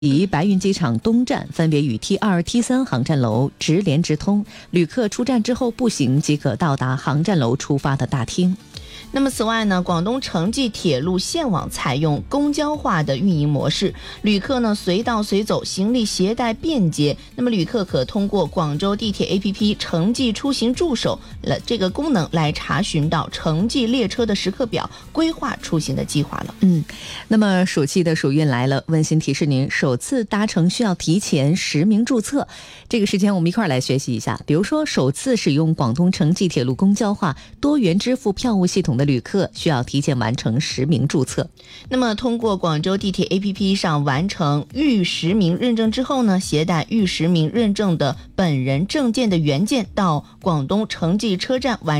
白云机场东站分别与 T2、T3 航站楼直连直通，旅客出站之后步行即可到达航站楼出发的大厅。 那么此外呢，广东城际铁路线网采用公交化的运营模式，旅客呢随到随走，行李携带便捷。那么旅客可通过广州地铁 APP 城际出行助手这个功能来查询到城际列车的时刻表，规划出行的计划了。 那么暑期的暑运来了，温馨提示您，首次搭乘需要提前实名注册。这个时间我们一块儿来学习一下，比如说首次使用广东城际铁路公交化多元支付票务系统的旅客需要提前完成实名注册。 那么通过广州地铁 APP 上完成预实名认证之后呢，携带预实名认证的本人证件的原件到广东城际车站完